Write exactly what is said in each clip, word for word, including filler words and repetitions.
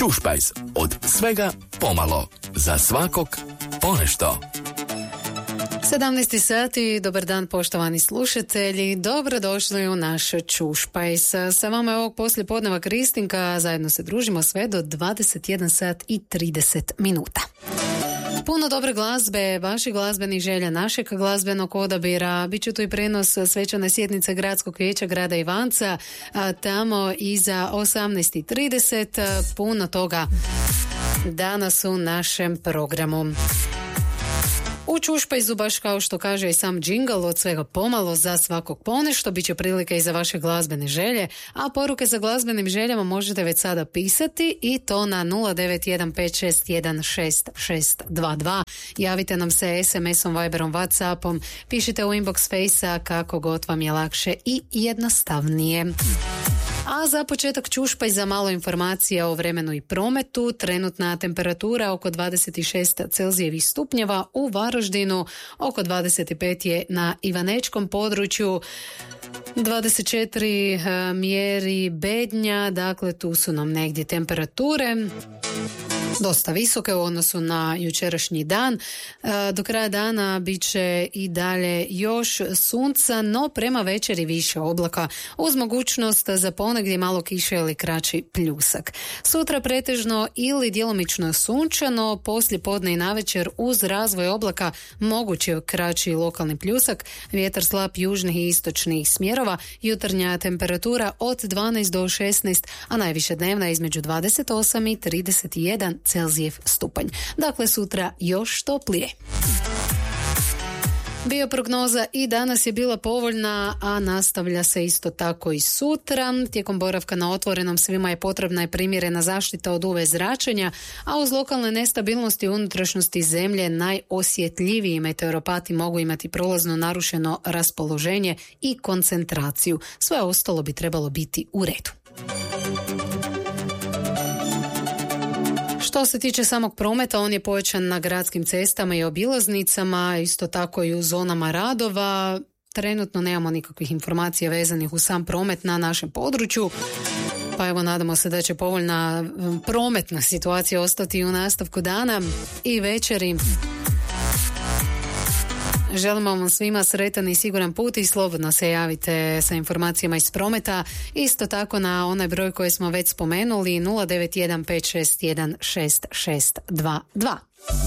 Čušpajz, od svega pomalo, za svakog ponešto. sedamnaest sati, dobar dan poštovani slušatelji, dobrodošli u naš Čušpajz. Sa vama je ovog poslijepodneva Kristinka, zajedno se družimo sve do dvadeset jedan sat i trideset minuta. Puno dobre glazbe, vaših glazbenih želja, našeg glazbenog odabira, bit će tu i prenos svečane sjednice Gradskog vijeća grada Ivanca, a tamo iza osamnaest i trideset, puno toga danas u našem programu. U Čušpajzu, baš kao što kaže i sam džingl, od svega pomalo, za svakog ponešto, bit će prilike i za vaše glazbene želje, a poruke za glazbenim željama možete već sada pisati i to na nula devet jedan pet šest jedan šest šest dva dva. Javite nam se es em esom, Viberom, Whatsappom, pišite u inbox Facea, kako god vam je lakše i jednostavnije. A za početak Čušpajza malo informacija o vremenu i prometu. Trenutna temperatura oko dvadeset šest Celzijevih stupnjeva, u Varaždinu oko dvadeset pet je na Ivanečkom području, dvadeset četiri mjeri Bednja, dakle tu su nam negdje temperature dosta visoke u odnosu na jučerašnji dan. Do kraja dana bit će i dalje još sunca, no prema večeri više oblaka, uz mogućnost za ponegdje malo kiše ili kraći pljusak. Sutra pretežno ili djelomično sunčano, poslije podne i navečer uz razvoj oblaka mogući kraći lokalni pljusak, vjetar slab južnih i istočnih smjerova, jutarnja temperatura od dvanaest do šesnaest, a najviše dnevna između dvadeset osam i trideset jedan Celzijev stupanj. Dakle, sutra još toplije. Bioprognoza i danas je bila povoljna, a nastavlja se isto tako i sutra. Tijekom boravka na otvorenom svima je potrebna i primjerena zaštita od U V zračenja, a uz lokalne nestabilnosti u unutrašnjosti zemlje najosjetljiviji meteoropati mogu imati prolazno narušeno raspoloženje i koncentraciju. Sve ostalo bi trebalo biti u redu. Što se tiče samog prometa, on je povećan na gradskim cestama i obilaznicama, isto tako i u zonama radova. Trenutno nemamo nikakvih informacija vezanih u sam promet na našem području, pa evo nadamo se da će povoljna prometna situacija ostati u nastavku dana i večeri. Želimo vam svima sretan i siguran put i slobodno se javite sa informacijama iz prometa. Isto tako na onaj broj koji smo već spomenuli, nula devet jedan pet šest jedan šest šest dva dva.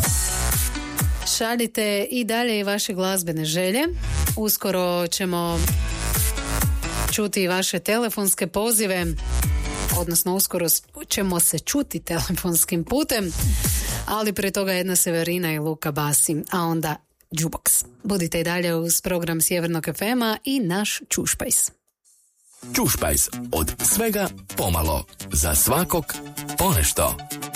Šaljite i dalje i vaše glazbene želje. Uskoro ćemo čuti vaše telefonske pozive, odnosno uskoro ćemo se čuti telefonskim putem, ali prije toga jedna Severina i Luka Basi, a onda Jukebox. Budite i dalje uz program Sjevernog ef ema i naš Čušpajz. Čušpajz, od svega pomalo, za svakog ponešto.